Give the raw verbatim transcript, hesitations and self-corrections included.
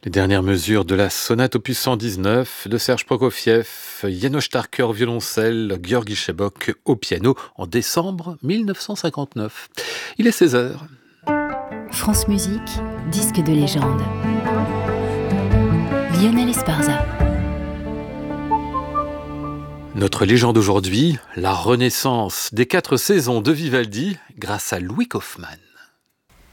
Les dernières mesures de la sonate opus cent dix-neuf de Serge Prokofiev, János Starker au violoncelle, György Sebok au piano en décembre mille neuf cent cinquante-neuf. Il est seize heures. France Musique, disque de légende. Lionel Esparza. Notre légende aujourd'hui, la renaissance des quatre saisons de Vivaldi grâce à Louis Kaufmann.